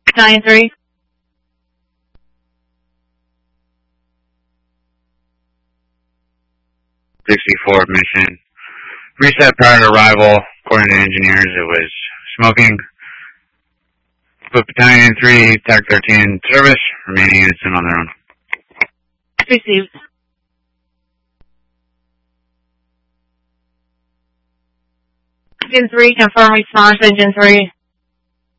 Battalion 3. '64 mission. Reset prior to arrival. According to engineers, it was smoking. Put Battalion 3, TAC 13 in service. Remaining units in on their own. Received. Engine 3, confirm response, Engine 3.